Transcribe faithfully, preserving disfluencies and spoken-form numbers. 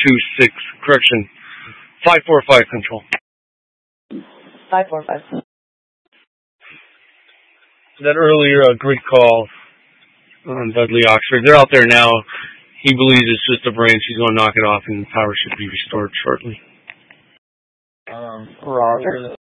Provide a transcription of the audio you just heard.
two six, correction, five four five control. five four five. That earlier uh, grid call on Dudley Oxford, they're out there now. He believes it's just a branch. He's going to knock it off, and power should be restored shortly. Um, Roger.